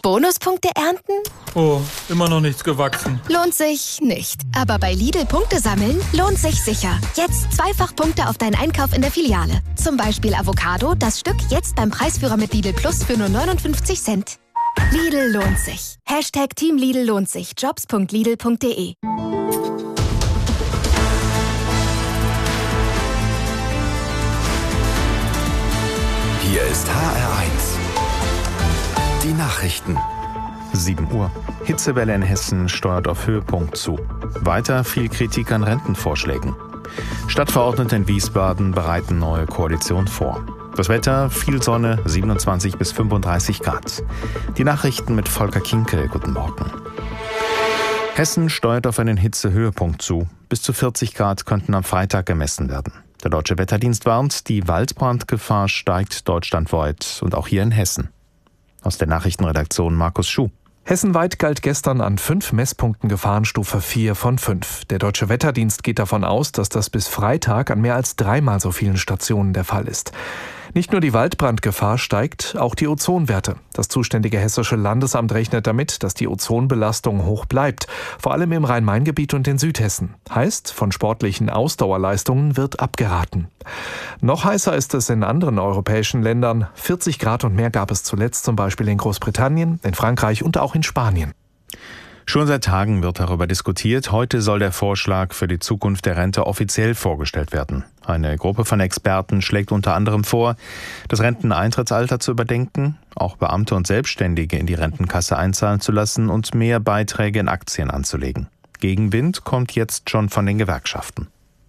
Bonuspunkte ernten? Oh, immer noch nichts gewachsen. Lohnt sich nicht. Aber bei Lidl Punkte sammeln lohnt sich sicher. Jetzt zweifach Punkte auf deinen Einkauf in der Filiale. Zum Beispiel Avocado, das Stück jetzt beim Preisführer mit Lidl Plus für nur 59 Cent. Lidl lohnt sich. Team Lidl lohnt sich. Jobs.lidl.de. Hier ist HR1. Die Nachrichten. 7 Uhr. Hitzewelle in Hessen steuert auf Höhepunkt zu. Weiter viel Kritik an Rentenvorschlägen. Stadtverordnete in Wiesbaden bereiten neue Koalition vor. Das Wetter, viel Sonne, 27 bis 35 Grad. Die Nachrichten mit Volker Kinkel. Guten Morgen. Hessen steuert auf einen Hitzehöhepunkt zu. Bis zu 40 Grad könnten am Freitag gemessen werden. Der Deutsche Wetterdienst warnt, die Waldbrandgefahr steigt deutschlandweit und auch hier in Hessen. Aus der Nachrichtenredaktion Markus Schuh. Hessenweit galt gestern an 5 Messpunkten Gefahrenstufe 4 von 5. Der Deutsche Wetterdienst geht davon aus, dass das bis Freitag an mehr als 3-mal so vielen Stationen der Fall ist. Nicht nur die Waldbrandgefahr steigt, auch die Ozonwerte. Das zuständige Hessische Landesamt rechnet damit, dass die Ozonbelastung hoch bleibt, vor allem im Rhein-Main-Gebiet und in Südhessen. Heißt, von sportlichen Ausdauerleistungen wird abgeraten. Noch heißer ist es in anderen europäischen Ländern. 40 Grad und mehr gab es zuletzt zum Beispiel in Großbritannien, in Frankreich und auch in Spanien. Schon seit Tagen wird darüber diskutiert. Heute soll der Vorschlag für die Zukunft der Rente offiziell vorgestellt werden. Eine Gruppe von Experten schlägt unter anderem vor, das Renteneintrittsalter zu überdenken, auch Beamte und Selbstständige in die Rentenkasse einzahlen zu lassen und mehr Beiträge in Aktien anzulegen. Gegenwind kommt jetzt schon von den Gewerkschaften.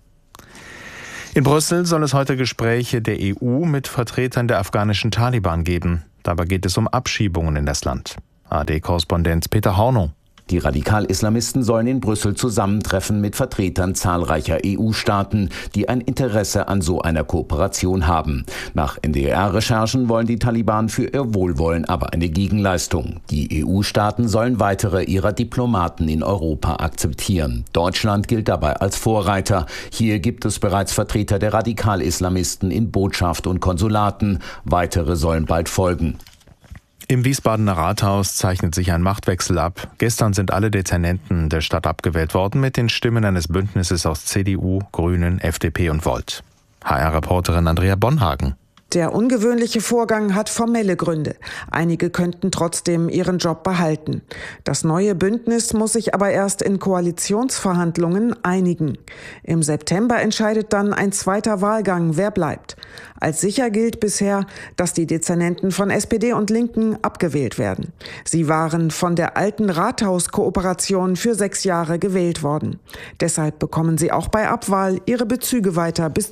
In Brüssel soll es heute Gespräche der EU mit Vertretern der afghanischen Taliban geben. Dabei geht es um Abschiebungen in das Land. ARD-Korrespondent Peter Hornow. Die Radikal-Islamisten sollen in Brüssel zusammentreffen mit Vertretern zahlreicher EU-Staaten, die ein Interesse an so einer Kooperation haben. Nach NDR-Recherchen wollen die Taliban für ihr Wohlwollen aber eine Gegenleistung. Die EU-Staaten sollen weitere ihrer Diplomaten in Europa akzeptieren. Deutschland gilt dabei als Vorreiter. Hier gibt es bereits Vertreter der Radikal-Islamisten in Botschaft und Konsulaten. Weitere sollen bald folgen. Im Wiesbadener Rathaus zeichnet sich ein Machtwechsel ab. Gestern sind alle Dezernenten der Stadt abgewählt worden mit den Stimmen eines Bündnisses aus CDU, Grünen, FDP und Volt. HR-Reporterin Andrea Bonhagen. Der ungewöhnliche Vorgang hat formelle Gründe. Einige könnten trotzdem ihren Job behalten. Das neue Bündnis muss sich aber erst in Koalitionsverhandlungen einigen. Im September entscheidet dann ein zweiter Wahlgang, wer bleibt. Als sicher gilt bisher, dass die Dezernenten von SPD und Linken abgewählt werden. Sie waren von der alten Rathauskooperation für 6 Jahre gewählt worden. Deshalb bekommen sie auch bei Abwahl ihre Bezüge weiter bis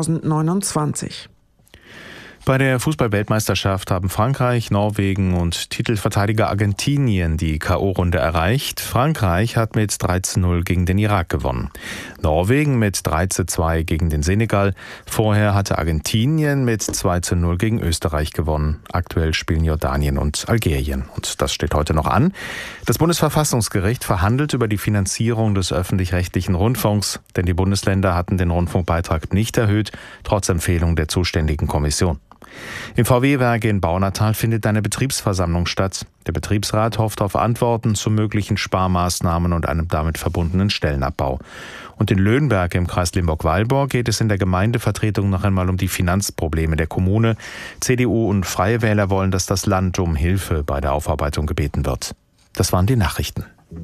2029. Bei der Fußball-Weltmeisterschaft haben Frankreich, Norwegen und Titelverteidiger Argentinien die K.O.-Runde erreicht. Frankreich hat mit 3:0 gegen den Irak gewonnen. Norwegen mit 3:2 gegen den Senegal. Vorher hatte Argentinien mit 2:0 gegen Österreich gewonnen. Aktuell spielen Jordanien und Algerien. Und das steht heute noch an. Das Bundesverfassungsgericht verhandelt über die Finanzierung des öffentlich-rechtlichen Rundfunks, denn die Bundesländer hatten den Rundfunkbeitrag nicht erhöht, trotz Empfehlung der zuständigen Kommission. Im VW-Werke in Baunatal findet eine Betriebsversammlung statt. Der Betriebsrat hofft auf Antworten zu möglichen Sparmaßnahmen und einem damit verbundenen Stellenabbau. Und in Löhnberg im Kreis Limburg-Weilburg geht es in der Gemeindevertretung noch einmal um die Finanzprobleme der Kommune. CDU und Freie Wähler wollen, dass das Land um Hilfe bei der Aufarbeitung gebeten wird. Das waren die Nachrichten.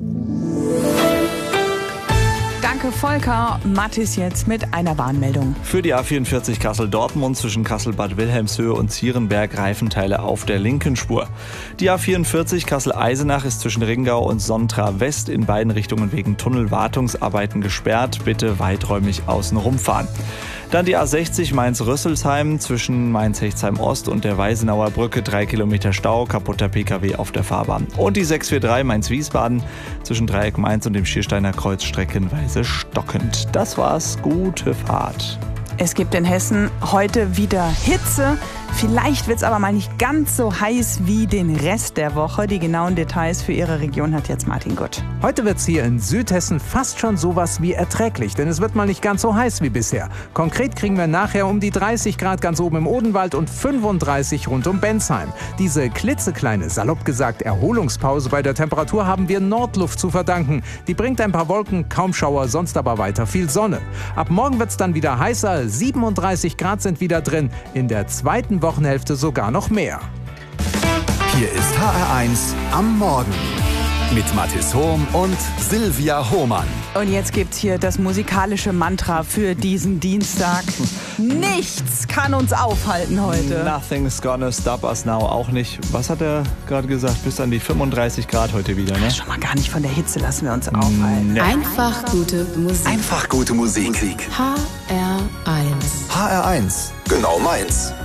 Danke, Volker. Mattis jetzt mit einer Warnmeldung. Für die A44 Kassel-Dortmund zwischen Kassel-Bad Wilhelmshöhe und Zierenberg Reifenteile auf der linken Spur. Die A44 Kassel-Eisenach ist zwischen Ringau und Sontra West in beiden Richtungen wegen Tunnelwartungsarbeiten gesperrt. Bitte weiträumig außen rumfahren. Dann die A60 Mainz-Rüsselsheim zwischen Mainz-Hechtsheim-Ost und der Weisenauer Brücke 3 Kilometer Stau, kaputter Pkw auf der Fahrbahn. Und die 643 Mainz-Wiesbaden zwischen Dreieck Mainz und dem Schiersteiner Kreuz streckenweise stockend. Das war's, gute Fahrt. Es gibt in Hessen heute wieder Hitze. Vielleicht wird es aber mal nicht ganz so heiß wie den Rest der Woche. Die genauen Details für Ihre Region hat jetzt Martin Gutt. Heute wird es hier in Südhessen fast schon sowas wie erträglich, denn es wird mal nicht ganz so heiß wie bisher. Konkret kriegen wir nachher um die 30 Grad ganz oben im Odenwald und 35 rund um Bensheim. Diese klitzekleine, salopp gesagt, Erholungspause bei der Temperatur haben wir Nordluft zu verdanken. Die bringt ein paar Wolken, kaum Schauer, sonst aber weiter viel Sonne. Ab morgen wird es dann wieder heißer, 37 Grad sind wieder drin, in der zweiten Wochenhälfte sogar noch mehr. Hier ist HR1 am Morgen mit Mathis Hohm und Silvia Hohmann. Und jetzt gibt's hier das musikalische Mantra für diesen Dienstag. Nichts kann uns aufhalten heute. Nothing's gonna stop us now. Auch nicht. Was hat er gerade gesagt? Bis an die 35 Grad heute wieder, ne? Schon mal gar nicht von der Hitze lassen wir uns aufhalten. Nee. Einfach gute Musik. Einfach gute Musik. HR1. HR1, genau meins.